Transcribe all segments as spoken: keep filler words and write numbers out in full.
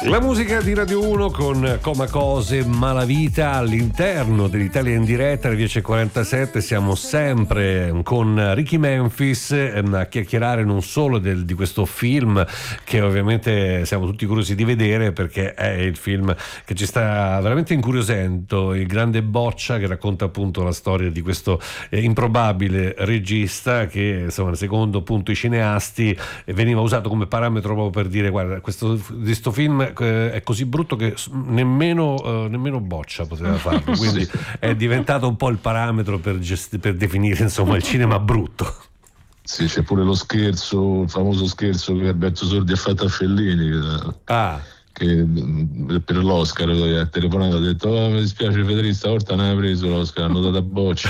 La musica di Radio uno con Comacose, Malavita all'interno dell'Italia in diretta alle dieci e quarantasette. Siamo sempre con Ricky Memphis a chiacchierare non solo del, di questo film che ovviamente siamo tutti curiosi di vedere, perché è il film che ci sta veramente incuriosendo, Il Grande Boccia, che racconta appunto la storia di questo eh, improbabile regista che, insomma, secondo appunto i cineasti veniva usato come parametro proprio per dire: guarda, questo, questo film è così brutto che nemmeno, uh, nemmeno Boccia poteva farlo, quindi è diventato un po' il parametro per, gest- per definire, insomma, il cinema brutto. Sì, c'è pure lo scherzo, il famoso scherzo che Alberto Sordi ha fatto a Fellini, ah. che per l'Oscar ha telefonato e ha detto: oh, mi dispiace Federico, stavolta non hai preso l'Oscar, hanno dato a Boccia.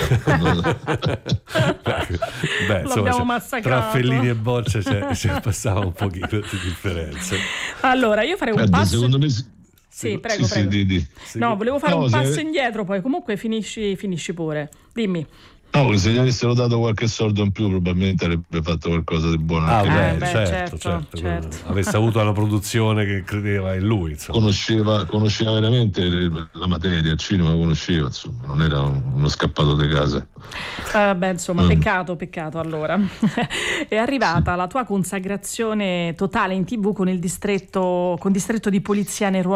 Beh, insomma, tra Fellini e Boccia c'è, c'è passava un pochino di differenze. Allora io farei un Guarda, passo secondo me sì, sì prego, sì, prego. Sì, di, di. No, volevo fare no, un passo se... indietro, poi comunque finisci, finisci pure, dimmi. No, se gli avessero dato qualche soldo in più probabilmente avrebbe fatto qualcosa di buono. Ah, anche beh, eh, beh, certo, certo, certo, certo. Avesse avuto una produzione che credeva in lui, insomma. Conosceva, conosceva veramente la materia, il cinema conosceva, insomma, non era uno scappato di casa. Uh, beh, insomma, Mm. peccato, peccato allora. È arrivata sì. la tua consacrazione totale in tivù con il distretto, con distretto di polizia nel ruolo